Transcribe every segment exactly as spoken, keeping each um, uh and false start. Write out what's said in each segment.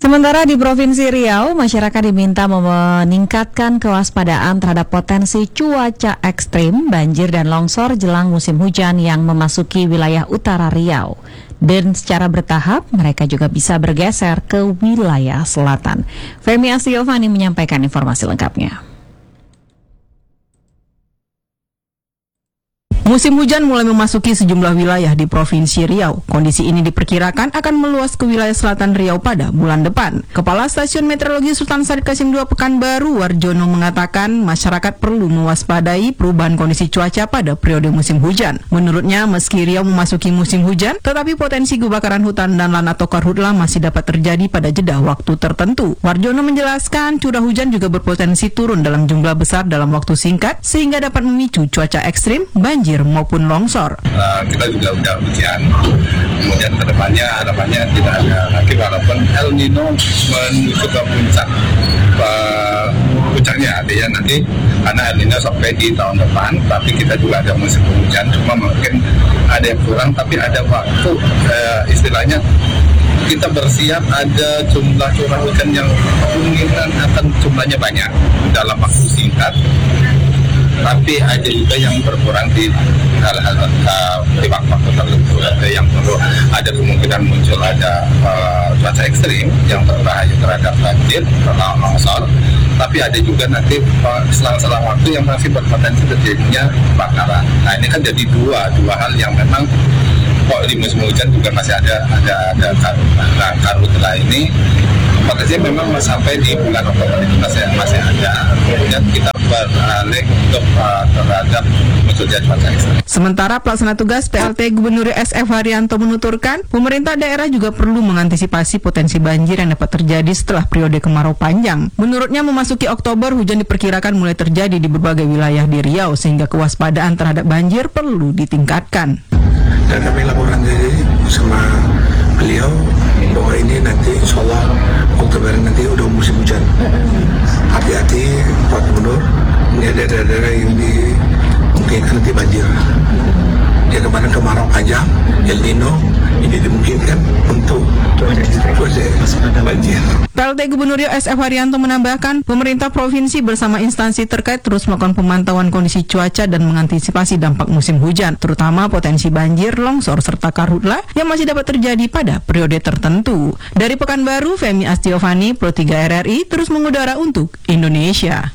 Sementara di Provinsi Riau, masyarakat diminta meningkatkan kewaspadaan terhadap potensi cuaca ekstrim, banjir dan longsor jelang musim hujan yang memasuki wilayah utara Riau. Dan secara bertahap, mereka juga bisa bergeser ke wilayah selatan. Femi Astiovani menyampaikan informasi lengkapnya. Musim hujan mulai memasuki sejumlah wilayah di Provinsi Riau. Kondisi ini diperkirakan akan meluas ke wilayah selatan Riau pada bulan depan. Kepala Stasiun Meteorologi Sultan Syarif Qasim kedua Pekanbaru, Warjono, mengatakan masyarakat perlu mewaspadai perubahan kondisi cuaca pada periode musim hujan. Menurutnya, meski Riau memasuki musim hujan, tetapi potensi kebakaran hutan dan lahan atau karhutla masih dapat terjadi pada jeda waktu tertentu. Warjono menjelaskan curah hujan juga berpotensi turun dalam jumlah besar dalam waktu singkat, sehingga dapat memicu cuaca ekstrim, banjir maupun longsor. Uh, kita juga udah ujian, kemudian kedepannya harapannya tidak ada lagi walaupun El Nino menuju ke puncak uh, puncaknya artinya nanti karena El Nino sampai di tahun depan, tapi kita juga ada musim hujan, cuma mungkin ada yang kurang, tapi ada waktu uh, istilahnya kita bersiap ada jumlah curah hujan yang kemungkinan akan jumlahnya banyak dalam waktu singkat. Tapi ada juga yang berkurang di hal-hal uh, di waktu tertentu. Ada yang perlu ada kemungkinan muncul ada uh, cuaca ekstrim yang berbahaya terhadap banjir, terutama longsor. Tapi ada juga nanti uh, selang-selang waktu yang masih berpotensi terjadinya kebakaran. Nah ini kan jadi dua dua hal yang memang kok di musim hujan juga masih ada ada ada karhutla karhutla ini. Potensi memang sampai di bulan Oktober itu masih masih ada. Kemudian kita beralih untuk uh, terhadap munculnya cuaca ekstrim. Sementara pelaksana tugas P L T Gubernur S F Haryanto menuturkan, pemerintah daerah juga perlu mengantisipasi potensi banjir yang dapat terjadi setelah periode kemarau panjang. Menurutnya, memasuki Oktober hujan diperkirakan mulai terjadi di berbagai wilayah di Riau, sehingga kewaspadaan terhadap banjir perlu ditingkatkan. Dan kami laporan dari sama beliau bahwa ini nanti insya Allah Oktober nanti udah musim hujan. Hati-hati Pak Gubernur, ini ada daerah-daerah yang dimungkinkan nanti banjir. Ya kemarin kemarau panjang, El Nino, ini dimungkinkan untuk banjir. P L T Gubernur Riau S F Haryanto menambahkan, pemerintah provinsi bersama instansi terkait terus melakukan pemantauan kondisi cuaca dan mengantisipasi dampak musim hujan, terutama potensi banjir, longsor, serta karhutla yang masih dapat terjadi pada periode tertentu. Dari Pekanbaru, Femi Astiovani, Pro tiga R R I, terus mengudara untuk Indonesia.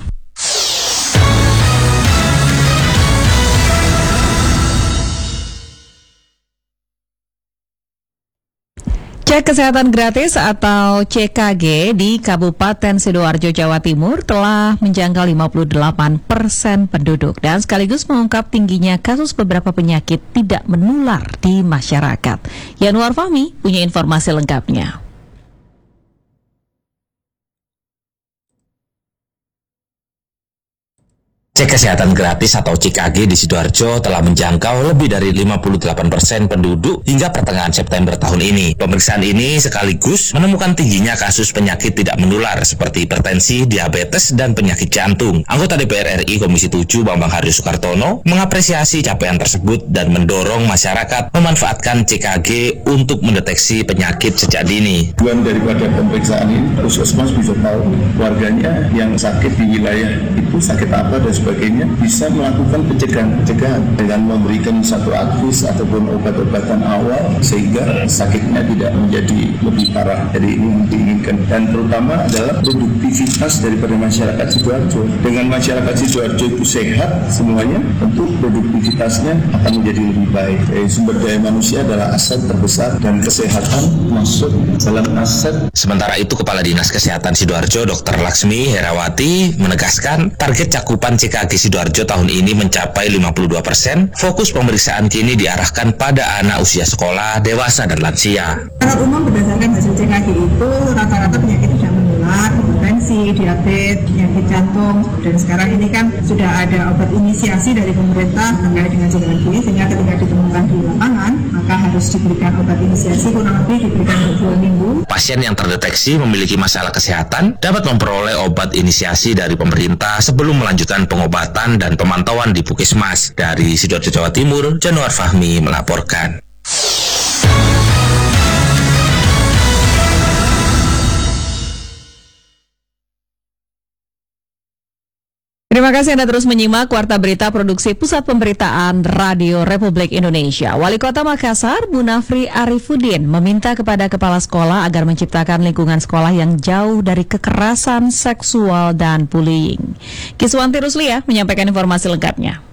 Cek kesehatan gratis atau C K G di Kabupaten Sidoarjo, Jawa Timur telah menjangkau lima puluh delapan persen penduduk dan sekaligus mengungkap tingginya kasus beberapa penyakit tidak menular di masyarakat. Yanuar Fahmi punya informasi lengkapnya. Cek kesehatan gratis atau C K G di Sidoarjo telah menjangkau lebih dari lima puluh delapan persen penduduk hingga pertengahan September tahun ini. Pemeriksaan ini sekaligus menemukan tingginya kasus penyakit tidak menular seperti hipertensi, diabetes, dan penyakit jantung. Anggota D P R R I Komisi tujuh Bambang Haryo Soekartono mengapresiasi capaian tersebut dan mendorong masyarakat memanfaatkan C K G untuk mendeteksi penyakit sejak dini. Tujuan daripada pemeriksaan ini, puskesmas bisa tahu warganya yang sakit di wilayah itu sakit apa dan sebagainya, bisa melakukan pencegahan-pencegahan dengan memberikan satu advis ataupun obat-obatan awal sehingga sakitnya tidak menjadi lebih parah. Jadi ini yang diinginkan, dan terutama adalah produktivitas daripada masyarakat Sidoarjo. Dengan masyarakat Sidoarjo itu sehat semuanya, tentu produktivitasnya akan menjadi lebih baik. Jadi, sumber daya manusia adalah aset terbesar dan kesehatan masuk dalam aset. Sementara itu, Kepala Dinas Kesehatan Sidoarjo Dokter Laksmi Herawati menegaskan target cakupan C K G Sidoarjo tahun ini mencapai lima puluh dua persen. Fokus pemeriksaan kini diarahkan pada anak usia sekolah, dewasa, dan lansia. Secara umum berdasarkan hasil C K G itu rata-rata penyakit tidak menular, hipertensi, diabetes, penyakit jantung, dan sekarang ini kan sudah ada obat inisiasi dari pemerintah terkait dengan C K G, sehingga ketika ditemukan di lapangan maka harus diberikan obat inisiasi, kurang lebih diberikan dua minggu. Pasien yang terdeteksi memiliki masalah kesehatan dapat memperoleh obat inisiasi dari pemerintah sebelum melanjutkan pengobatan dan pemantauan di Puskesmas. Dari Sidoarjo, Jawa Timur, Januar Fahmi melaporkan. Terima kasih Anda terus menyimak Warta Berita Produksi Pusat Pemberitaan Radio Republik Indonesia. Wali Kota Makassar, Munafri Arifuddin, meminta kepada kepala sekolah agar menciptakan lingkungan sekolah yang jauh dari kekerasan seksual dan bullying. Kiswanti Ruslia menyampaikan informasi lengkapnya.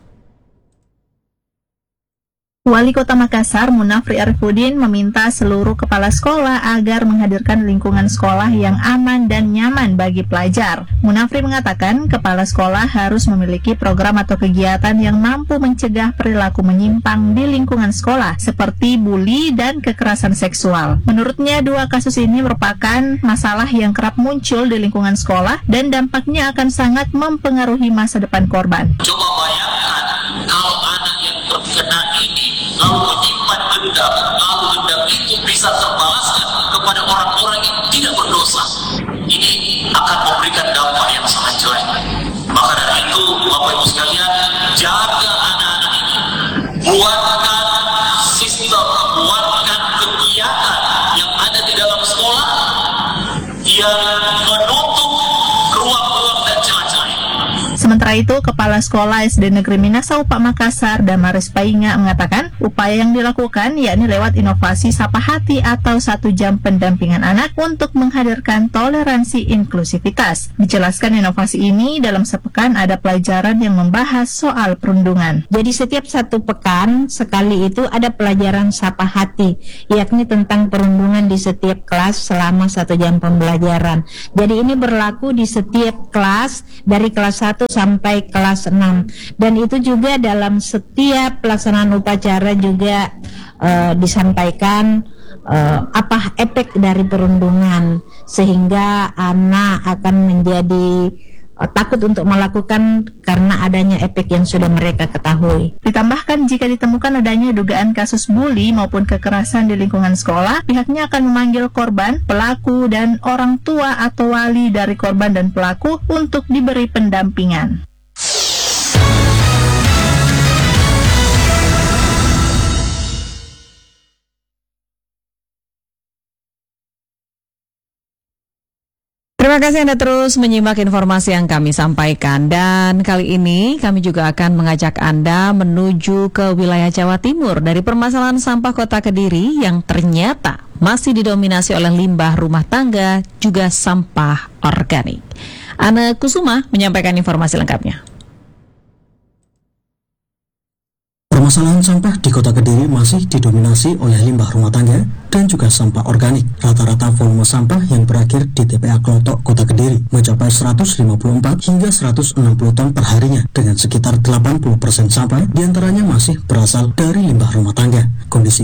Wali Kota Makassar, Munafri Arifuddin, meminta seluruh kepala sekolah agar menghadirkan lingkungan sekolah yang aman dan nyaman bagi pelajar. Munafri mengatakan kepala sekolah harus memiliki program atau kegiatan yang mampu mencegah perilaku menyimpang di lingkungan sekolah, seperti bully dan kekerasan seksual. Menurutnya, dua kasus ini merupakan masalah yang kerap muncul di lingkungan sekolah dan dampaknya akan sangat mempengaruhi masa depan korban. Coba bayangkan kalau anak yang terkena ini lalu menyimpan dendam, lalu dendam itu bisa terbalaskan kepada orang-orang yang tidak berdosa. Ini akan memberikan dampak yang sangat jelek. Maka dari itu, Bapak Ibu sekalian, jaga anak-anak ini. Buatkan sistem, buatkan kegiatan yang ada di dalam sekolah yang menutup ruang-ruang dan celah-celah. Sementara itu, Kepala Sekolah S D Negeri Minasaupa Makassar, Damaris Painga, mengatakan upaya yang dilakukan yakni lewat inovasi Sapa Hati atau satu jam pendampingan anak untuk menghadirkan toleransi inklusivitas. Dijelaskan inovasi ini dalam sepekan ada pelajaran yang membahas soal perundungan. Jadi setiap satu pekan sekali itu ada pelajaran Sapa Hati, yakni tentang perundungan di setiap kelas selama satu jam pembelajaran. Jadi ini berlaku di setiap kelas dari kelas satu sampai kelas enam, dan itu juga dalam setiap pelaksanaan upacara juga uh, disampaikan uh, apa efek dari perundungan, sehingga anak akan menjadi uh, takut untuk melakukan karena adanya efek yang sudah mereka ketahui. Ditambahkan, jika ditemukan adanya dugaan kasus bully maupun kekerasan di lingkungan sekolah, pihaknya akan memanggil korban, pelaku, dan orang tua atau wali dari korban dan pelaku untuk diberi pendampingan. Terima kasih Anda terus menyimak informasi yang kami sampaikan, dan kali ini kami juga akan mengajak Anda menuju ke wilayah Jawa Timur dari permasalahan sampah Kota Kediri yang ternyata masih didominasi oleh limbah rumah tangga juga sampah organik. Ana Kusuma menyampaikan informasi lengkapnya. Permasalahan sampah di Kota Kediri masih didominasi oleh limbah rumah tangga dan juga sampah organik. Rata-rata volume sampah yang berakhir di T P A Klotok Kota Kediri mencapai seratus lima puluh empat hingga seratus enam puluh ton per harinya, dengan sekitar delapan puluh persen sampah diantaranya masih berasal dari limbah rumah tangga. Kondisi